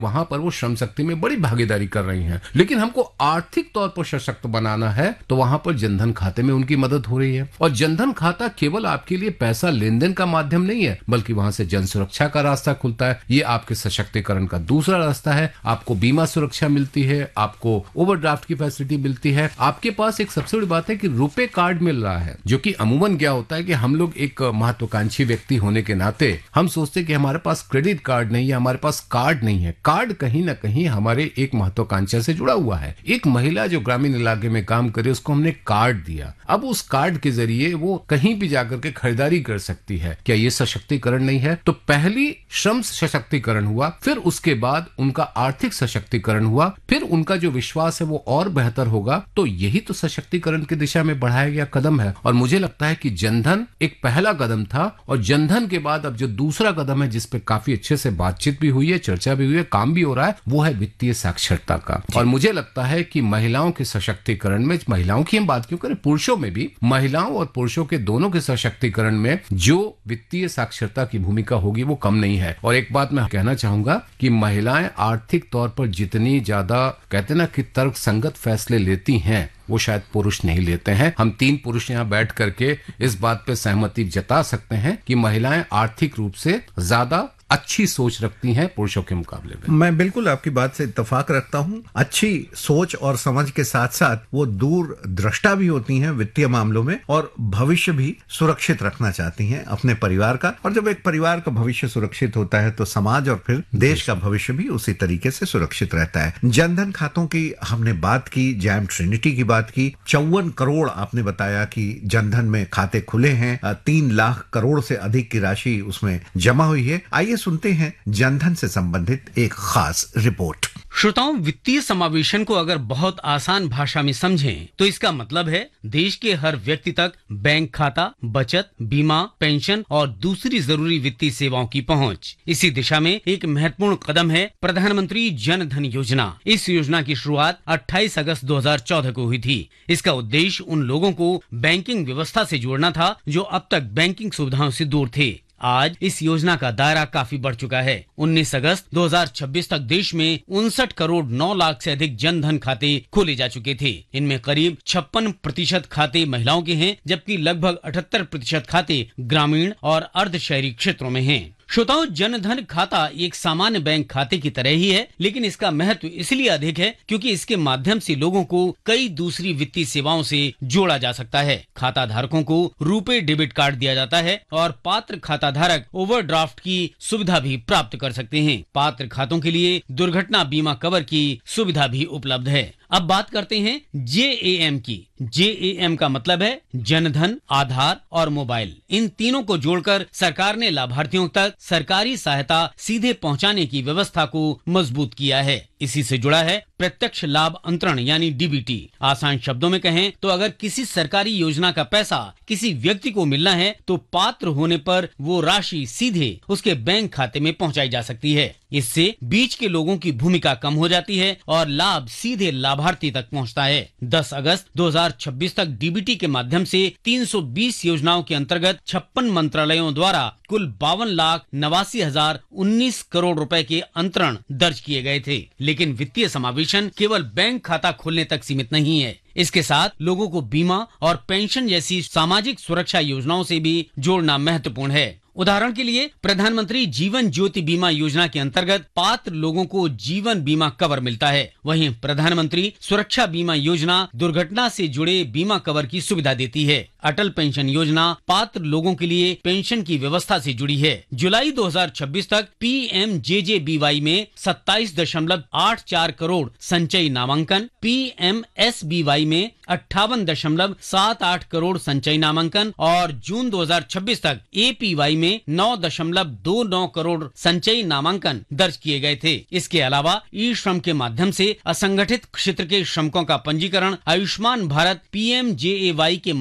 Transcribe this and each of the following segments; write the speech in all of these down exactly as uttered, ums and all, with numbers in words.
वहां पर वो श्रम शक्ति में बड़ी भागीदारी कर रही हैं। लेकिन हमको आर्थिक तौर पर सशक्त बनाना है तो वहां पर जनधन खाते में उनकी मदद हो रही है। और जनधन खाता केवल आपके लिए पैसा लेन देन का माध्यम नहीं है, बल्कि वहां से जन सुरक्षा का रास्ता खुलता है। ये आपके सशक्तिकरण का दूसरा रास्ता है। आपको बीमा सुरक्षा मिलती है, आपको ओवरड्राफ्ट की फैसिलिटी मिलती है। आपके पास एक सबसे बड़ी बात है कि रुपए कार्ड मिल रहा है, जो कि अमूमन क्या होता है कि हम लोग एक महत्वाकांक्षी व्यक्ति होने के नाते हम सोचते हैं कि हमारे पास क्रेडिट कार्ड नहीं है, हमारे पास कार्ड नहीं है। कार्ड कहीं ना कहीं हमारे एक महत्वाकांक्षा से जुड़ा हुआ है। एक महिला जो ग्रामीण इलाके में काम करे उसको हमने कार्ड दिया, अब उस कार्ड के जरिए वो कहीं भी जाकर के खरीदारी कर सकती है। क्या ये सशक्तिकरण नहीं है? तो पहली श्रम सशक्तिकरण हुआ, फिर उसके बाद उनका आर्थिक सशक्तिकरण हुआ, फिर उनका जो विश्वास है वो और बेहतर होगा। तो यही तो सशक्तिकरण की दिशा में बढ़ाया गया कदम है। और मुझे लगता है कि जनधन एक पहला कदम था, और जनधन के बाद अब जो दूसरा कदम है जिस पे काफी अच्छे से बातचीत भी हुई है, चर्चा भी हुई है, काम भी हो रहा है, वो है वित्तीय साक्षरता का। और मुझे लगता है कि महिलाओं के सशक्तिकरण में, महिलाओं की हम बात क्यों करें, पुरुषों में भी, महिलाओं और पुरुषों के दोनों के सशक्तिकरण में जो वित्तीय साक्षरता की भूमिका होगी वो कम नहीं है। और एक बात मैं कहना चाहूंगा कि महिलाएं आर्थिक तौर पर जितनी ज्यादा कहते ना कि तर्क संगत फैसले लेती हैं वो शायद पुरुष नहीं लेते हैं। हम तीन पुरुष यहाँ बैठ करके इस बात पे सहमति जता सकते हैं कि महिलाएं आर्थिक रूप से ज्यादा अच्छी सोच रखती हैं पुरुषों के मुकाबले में। मैं बिल्कुल आपकी बात से इत्तेफाक रखता हूं। अच्छी सोच और समझ के साथ साथ वो दूर दृष्टा भी होती हैं वित्तीय मामलों में, और भविष्य भी सुरक्षित रखना चाहती हैं अपने परिवार का। और जब एक परिवार का भविष्य सुरक्षित होता है तो समाज और फिर देश का भविष्य भी उसी तरीके से सुरक्षित रहता है। जनधन खातों की हमने बात की, जैम ट्रिनिटी की बात की। चौवन करोड़ आपने बताया कि जनधन में खाते खुले हैं, तीन लाख करोड़ से अधिक की राशि उसमें जमा हुई है। आइए सुनते हैं जनधन से संबंधित एक खास रिपोर्ट। श्रोताओं, वित्तीय समावेशन को अगर बहुत आसान भाषा में समझें तो इसका मतलब है देश के हर व्यक्ति तक बैंक खाता, बचत, बीमा, पेंशन और दूसरी जरूरी वित्तीय सेवाओं की पहुंच। इसी दिशा में एक महत्वपूर्ण कदम है प्रधानमंत्री जन धन योजना। इस योजना की शुरुआत अट्ठाईस अगस्त दो हज़ार चौदह को हुई थी। इसका उद्देश्य उन लोगों को बैंकिंग व्यवस्था से जोड़ना था जो अब तक बैंकिंग सुविधाओं से दूर थे। आज इस योजना का दायरा काफी बढ़ चुका है। उन्नीस अगस्त दो हज़ार छब्बीस तक देश में उनसठ करोड़ नौ लाख से अधिक जन धन खाते खोले जा चुके थे। इनमें करीब छप्पन प्रतिशत खाते महिलाओं के हैं, जबकि लगभग अठहत्तर प्रतिशत खाते ग्रामीण और अर्ध शहरी क्षेत्रों में हैं। श्रोताओं, जनधन खाता एक सामान्य बैंक खाते की तरह ही है, लेकिन इसका महत्व इसलिए अधिक है क्योंकि इसके माध्यम से लोगों को कई दूसरी वित्तीय सेवाओं से जोड़ा जा सकता है। खाता धारकों को रुपे डेबिट कार्ड दिया जाता है और पात्र खाता धारक ओवरड्राफ्ट की सुविधा भी प्राप्त कर सकते हैं। पात्र खातों के लिए दुर्घटना बीमा कवर की सुविधा भी उपलब्ध है। अब बात करते हैं जे ए एम की। जे ए एम का मतलब है जनधन, आधार और मोबाइल। इन तीनों को जोड़कर सरकार ने लाभार्थियों तक सरकारी सहायता सीधे पहुंचाने की व्यवस्था को मजबूत किया है। इसी से जुड़ा है प्रत्यक्ष लाभ अंतरण यानी डी बी टी। आसान शब्दों में कहें तो अगर किसी सरकारी योजना का पैसा किसी व्यक्ति को मिलना है तो पात्र होने पर वो राशि सीधे उसके बैंक खाते में पहुंचाई जा सकती है। इससे बीच के लोगों की भूमिका कम हो जाती है और लाभ सीधे लाभार्थी तक पहुंचता है। दस अगस्त दो हज़ार छब्बीस तक डी बी टी के माध्यम से तीन सौ बीस योजनाओं के अंतर्गत छप्पन मंत्रालयों द्वारा कुल बावन लाख नवासी हजार उन्नीस करोड़ रुपए के अंतरण दर्ज किए गए थे। लेकिन वित्तीय समावेशन केवल बैंक खाता खोलने तक सीमित नहीं है। इसके साथ लोगों को बीमा और पेंशन जैसी सामाजिक सुरक्षा योजनाओं से भी जोड़ना महत्वपूर्ण है। उदाहरण के लिए प्रधानमंत्री जीवन ज्योति बीमा योजना के अंतर्गत पात्र लोगों को जीवन बीमा कवर मिलता है। वहीं प्रधानमंत्री सुरक्षा बीमा योजना दुर्घटना से जुड़े बीमा कवर की सुविधा देती है। अटल पेंशन योजना पात्र लोगों के लिए पेंशन की व्यवस्था से जुड़ी है। जुलाई दो हज़ार छब्बीस तक पी एम जे जे बी वाई में सत्ताईस दशमलव आठ चार करोड़ संचयी नामांकन, P M S B Y में अट्ठावन दशमलव सात आठ करोड़ संचयी नामांकन और जून दो हज़ार छब्बीस तक ए पी वाई में नौ दशमलव दो नौ करोड़ संचयी नामांकन दर्ज किए गए थे। इसके अलावा ई श्रम के माध्यम से असंगठित क्षेत्र के श्रमिकों का पंजीकरण, आयुष्मान भारत पी एम जे ए वाई के माध्यम से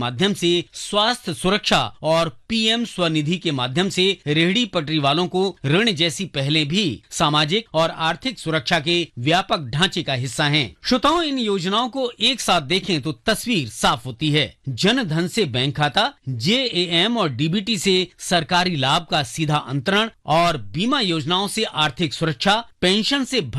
के स्वास्थ्य सुरक्षा और पीएम स्वनिधि के माध्यम से रेहड़ी पटरी वालों को ऋण जैसी पहले भी सामाजिक और आर्थिक सुरक्षा के व्यापक ढांचे का हिस्सा हैं। श्रोताओं, इन योजनाओं को एक साथ देखें तो तस्वीर साफ होती है। जन धन से बैंक खाता, जेएएम और डीबीटी से सरकारी लाभ का सीधा अंतरण और बीमा योजनाओं से आर्थिक सुरक्षा, पेंशन से